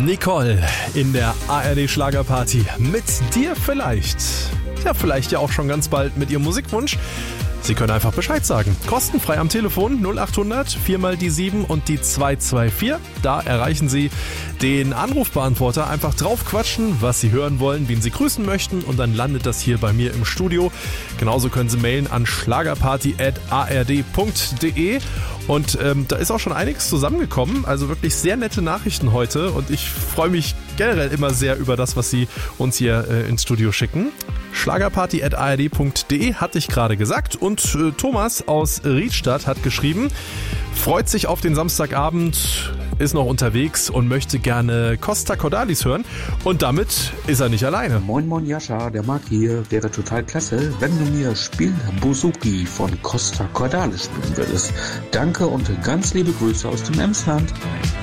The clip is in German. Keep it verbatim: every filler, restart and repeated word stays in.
Nicole in der A R D Schlagerparty. Mit dir vielleicht. Ja, vielleicht ja auch schon ganz bald mit ihrem Musikwunsch. Sie können einfach Bescheid sagen. Kostenfrei am Telefon null acht hundert vier mal die sieben und die zwei zwei vier. Da erreichen Sie den Anrufbeantworter. Einfach drauf quatschen, was Sie hören wollen, wen Sie grüßen möchten, und dann landet das hier bei mir im Studio. Genauso können Sie mailen an schlagerparty at a r d punkt d e. Und ähm, da ist auch schon einiges zusammengekommen. Also wirklich sehr nette Nachrichten heute. Und ich freue mich generell immer sehr über das, was Sie uns hier äh, ins Studio schicken. schlagerparty at a r d punkt d e hatte ich gerade gesagt. Und äh, Thomas aus Riedstadt hat geschrieben, freut sich auf den Samstagabend, ist noch unterwegs und möchte gerne Costa Cordalis hören. Und damit ist er nicht alleine. Moin Moin Jascha, der Marc hier. Wäre total klasse, wenn du mir Spiel Bouzouki von Costa Cordalis spielen würdest. Danke und ganz liebe Grüße aus dem Emsland.